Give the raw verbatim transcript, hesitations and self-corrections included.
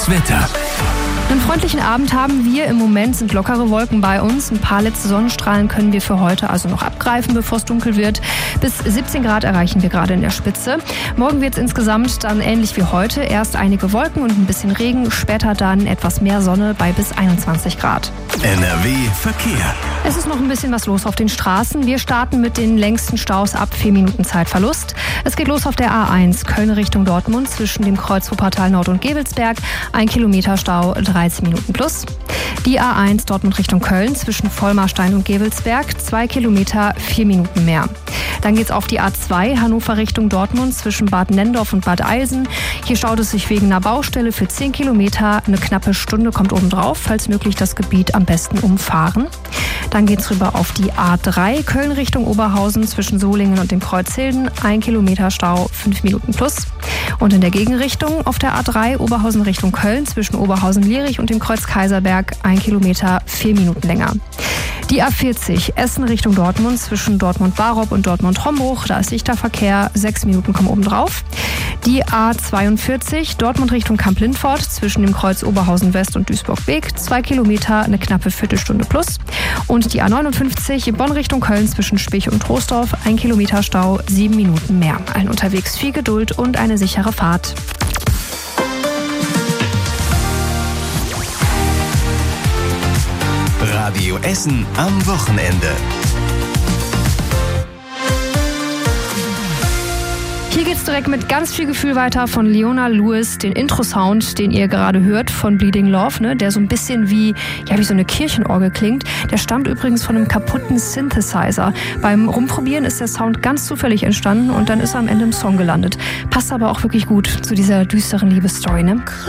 Das Wetter. Einen freundlichen Abend haben wir. Im Moment sind lockere Wolken bei uns. Ein paar letzte Sonnenstrahlen können wir für heute also noch abgreifen, bevor es dunkel wird. Bis siebzehn Grad erreichen wir gerade in der Spitze. Morgen wird es insgesamt dann ähnlich wie heute. Erst einige Wolken und ein bisschen Regen, später dann etwas mehr Sonne bei bis einundzwanzig Grad. N R W Verkehr. Es ist noch ein bisschen was los auf den Straßen. Wir starten mit den längsten Staus ab vier Minuten Zeitverlust. Es geht los auf der A eins, Köln Richtung Dortmund, zwischen dem Kreuz Wuppertal Nord und Gevelsberg. Ein Kilometer Stau, dreizehn Minuten plus. Die A eins Dortmund Richtung Köln, zwischen Vollmarstein und Gevelsberg. Zwei Kilometer, vier Minuten mehr. Dann geht's auf die A zwei, Hannover Richtung Dortmund, zwischen Bad Nendorf und Bad Eilsen. Hier staut es sich wegen einer Baustelle für zehn Kilometer. Eine knappe Stunde kommt obendrauf, falls möglich das Gebiet am besten umfahren. Dann geht's rüber auf die A drei, Köln Richtung Oberhausen, zwischen Solingen und dem Kreuz Hilden. Ein Kilometer Stau, fünf Minuten plus. Und in der Gegenrichtung auf der A drei, Oberhausen Richtung Köln, zwischen Oberhausen-Lierich und dem Kreuz Kaiserberg. Ein Kilometer, vier Minuten länger. Die A vierzig, Essen Richtung Dortmund, zwischen Dortmund-Barob und Dortmund-Hombruch. Da ist dichter Verkehr, sechs Minuten kommen obendrauf. Die A zweiundvierzig, Dortmund Richtung Kamp-Lindfort, zwischen dem Kreuz Oberhausen-West und Duisburg-Beek. Zwei Kilometer, eine knappe Viertelstunde plus. Und die A neunundfünfzig, Bonn Richtung Köln, zwischen Spich und Troisdorf. Ein Kilometer Stau, sieben Minuten mehr. Allen unterwegs viel Geduld und eine sichere Fahrt. Radio Essen am Wochenende. Hier geht's direkt mit ganz viel Gefühl weiter von Leona Lewis, den Intro-Sound, den ihr gerade hört von Bleeding Love, ne, der so ein bisschen wie, ja, wie so eine Kirchenorgel klingt. Der stammt übrigens von einem kaputten Synthesizer. Beim Rumprobieren ist der Sound ganz zufällig entstanden und dann ist er am Ende im Song gelandet. Passt aber auch wirklich gut zu dieser düsteren Liebesstory, ne?